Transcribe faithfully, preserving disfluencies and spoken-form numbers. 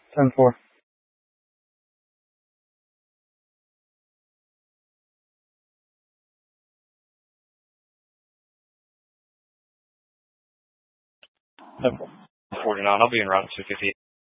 ten four. ten four. forty-nine, I'll be en route to two fifty-eight.